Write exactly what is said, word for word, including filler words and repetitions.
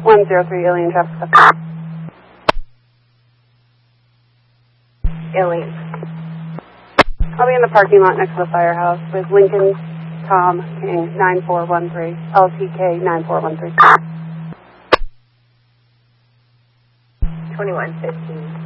one zero three, alien traffic. Alien. I'll be in the parking lot next to the firehouse with Lincoln Tom King nine four one three, L T K nine four one three. twenty-one fifteen.